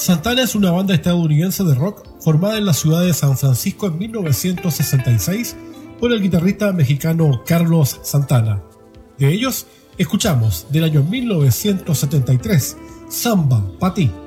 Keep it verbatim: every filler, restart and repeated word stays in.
Santana es una banda estadounidense de rock formada en la ciudad de San Francisco en mil novecientos sesenta y seis por el guitarrista mexicano Carlos Santana. De ellos, escuchamos del año mil novecientos setenta y tres, Samba Pa' Ti.